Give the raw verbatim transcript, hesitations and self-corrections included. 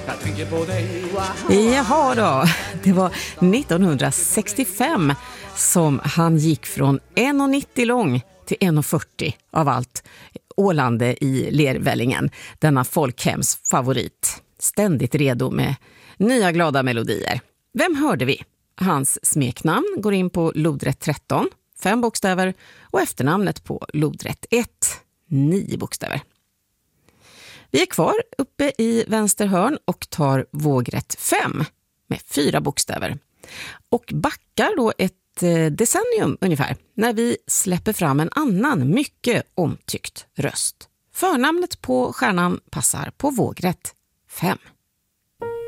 Jag tänker på dig. Jaha då, det var nittonhundrasextiofem som han gick från en komma nittio lång till en komma fyrtio av allt ålande i Lervällingen. Denna folkhems favorit. Ständigt redo med nya glada melodier. Vem hörde vi? Hans smeknamn går in på lodrätt tretton, fem bokstäver, och efternamnet på lodrätt ett, nio bokstäver. Vi är kvar uppe i vänster hörn och tar vågrätt fem med fyra bokstäver. Och backar då ett decennium ungefär när vi släpper fram en annan mycket omtyckt röst. Förnamnet på stjärnan passar på vågrätt fem.